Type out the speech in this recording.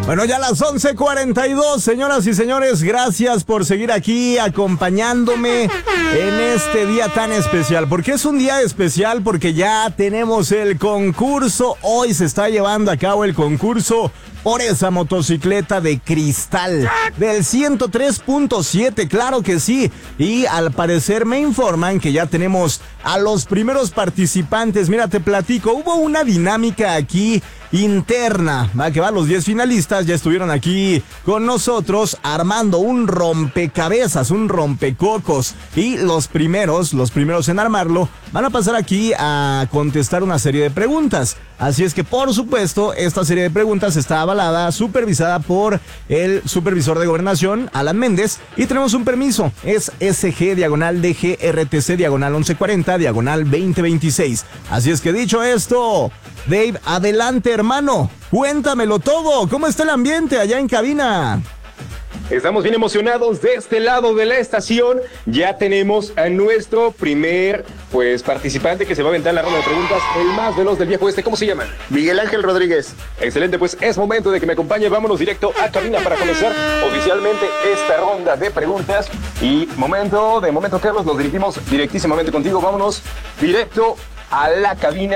Bueno, ya a las 11:42, señoras y señores, gracias por seguir aquí acompañándome en este día tan especial. ¿Por qué es un día especial? Porque ya tenemos el concurso. Hoy se está llevando a cabo el concurso por esa motocicleta de cristal del 103.7, claro que sí. Y al parecer me informan que ya tenemos a los primeros participantes. Mira, te platico, hubo una dinámica aquí interna, va que va, los 10 finalistas ya estuvieron aquí con nosotros armando un rompecabezas, un rompecocos, y los primeros en armarlo van a pasar aquí a contestar una serie de preguntas. Así es que, por supuesto, esta serie de preguntas está avalada, supervisada por el supervisor de gobernación, Alan Méndez, y tenemos un permiso, es SG/DGRTC/1140/2026. Así es que, dicho esto, Dave, adelante, hermano, cuéntamelo todo. ¿Cómo está el ambiente allá en cabina? Estamos bien emocionados de este lado de la estación. Ya tenemos a nuestro primer participante que se va a aventar la ronda de preguntas, el más veloz del viejo oeste. ¿Cómo se llama? Miguel Ángel Rodríguez. Excelente, pues es momento de que me acompañe. Vámonos directo a cabina para comenzar oficialmente esta ronda de preguntas. Y momento, Carlos, nos dirigimos directísimamente contigo. Vámonos directo a la cabina.